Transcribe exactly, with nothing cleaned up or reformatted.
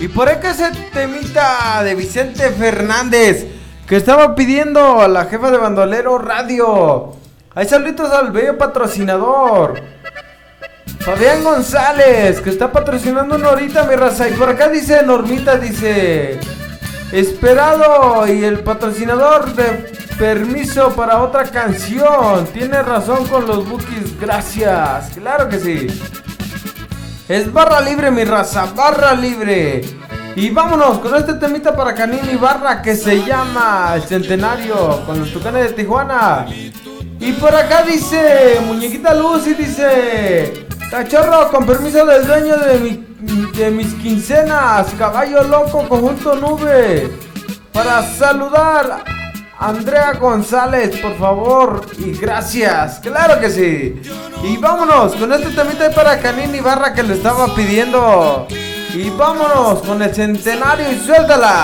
Y por ahí que ese temita de Vicente Fernández que estaba pidiendo a la jefa de Bandolero Radio. Hay saluditos al bello patrocinador Fabián González, que está patrocinando una horita, mi raza. Y por acá dice Normita, dice esperado. Y el patrocinador de permiso para otra canción. Tiene razón con los bookies, gracias. Claro que sí. Es barra libre, mi raza, barra libre. Y vámonos con este temita para Canín y Barra que se llama El Centenario con los Tucanes de Tijuana. Y por acá dice Muñequita Luz y dice cachorro, con permiso del dueño de, mi, de mis quincenas, Caballo Loco, Conjunto Nube, para saludar a Andrea González, por favor, y gracias, claro que sí. Y vámonos con este temita para Canín y Barra que le estaba pidiendo. Y vámonos con El Centenario y suéltala.